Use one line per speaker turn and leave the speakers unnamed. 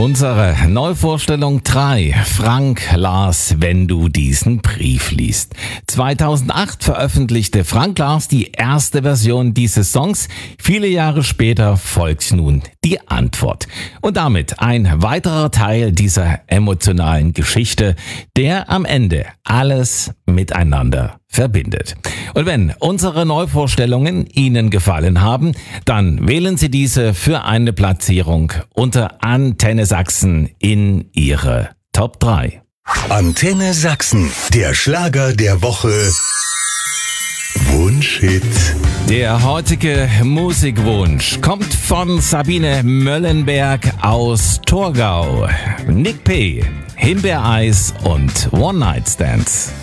Unsere Neuvorstellung 3, Frank Lars, wenn du diesen Brief liest. 2008 veröffentlichte Frank Lars die erste Version dieses Songs. Viele Jahre später folgt nun die Antwort. Und damit ein weiterer Teil dieser emotionalen Geschichte, der am Ende alles miteinander verbindet. Und wenn unsere Neuvorstellungen Ihnen gefallen haben, dann wählen Sie diese für eine Platzierung unter Antenne Sachsen in Ihre Top 3.
Antenne Sachsen, der Schlager der Woche. Wunschhit.
Der heutige Musikwunsch kommt von Sabine Möllenberg aus Torgau. Nick P., Himbeereis und One Night Stands.